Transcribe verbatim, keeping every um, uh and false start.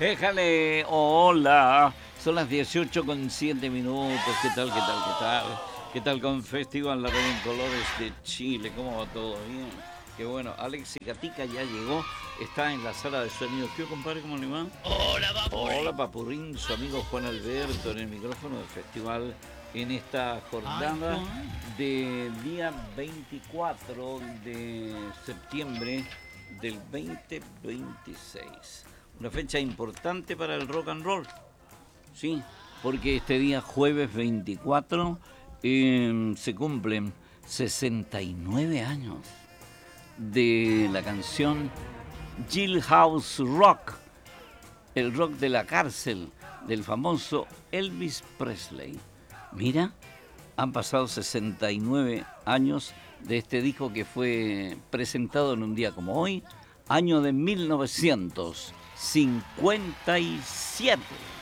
Éjale, hola. Son las dieciocho con siete minutos. ¿Qué tal, qué tal, qué tal? ¿Qué tal con Festival La Red en Colores de Chile? ¿Cómo va todo? Bien. Qué bueno. Alex Gatica ya llegó. Está en la sala de sonido. ¿Qué compadre? ¿Cómo le va? Hola, Papurri. Hola, Papurrín. Su amigo Juan Alberto en el micrófono del festival en esta jornada del día veinticuatro de septiembre del veinte veintiséis. Una fecha importante para el rock and roll, sí, porque este día jueves veinticuatro eh, se cumplen sesenta y nueve años de la canción Jailhouse Rock, el rock de la cárcel del famoso Elvis Presley. Mira, han pasado sesenta y nueve años de este disco que fue presentado en un día como hoy, año de mil novecientos cincuenta y siete.